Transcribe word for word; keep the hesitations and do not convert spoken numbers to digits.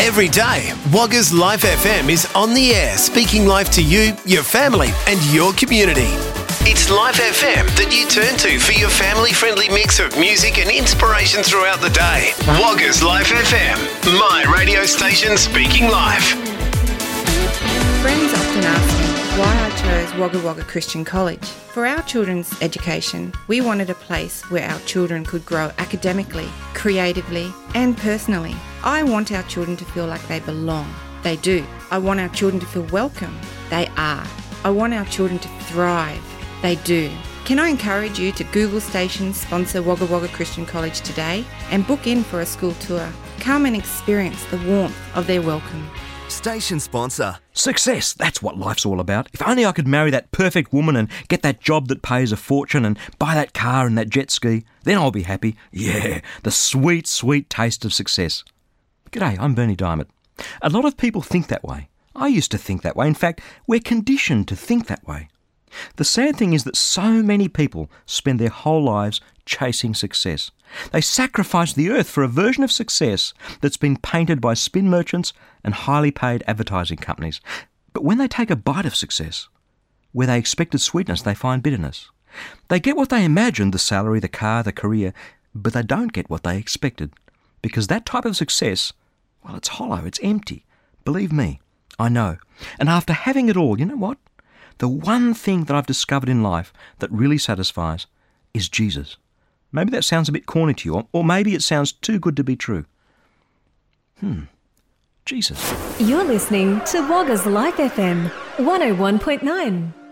Every day, Wagga's Life F M is on the air, speaking life to you, your family and your community. It's Life F M that you turn to for your family-friendly mix of music and inspiration throughout the day. Wagga's Life F M, my radio station speaking life. Friends often ask me why I chose Wagga Wagga Christian College. For our children's education, we wanted a place where our children could grow academically, creatively and personally. I want our children to feel like they belong. They do. I want our children to feel welcome. They are. I want our children to thrive. They do. Can I encourage you to Google stations sponsor Wagga Wagga Christian College today and book in for a school tour? Come and experience the warmth of their welcome. Station sponsor. Success, that's what life's all about. If only I could marry that perfect woman and get that job that pays a fortune and buy that car and that jet ski, then I'll be happy. Yeah, the sweet, sweet taste of success. G'day, I'm Bernie Diamond. A lot of people think that way. I used to think that way. In fact, we're conditioned to think that way. The sad thing is that so many people spend their whole lives chasing success. They sacrifice the earth for a version of success that's been painted by spin merchants and highly paid advertising companies. But when they take a bite of success, where they expected sweetness, they find bitterness. They get what they imagined, the salary, the car, the career, but they don't get what they expected. Because that type of success, well, it's hollow, it's empty. Believe me, I know. And after having it all, you know what? The one thing that I've discovered in life that really satisfies is Jesus. Maybe that sounds a bit corny to you, or maybe it sounds too good to be true. Hmm, Jesus. You're listening to Wagga's Life F M, one oh one point nine.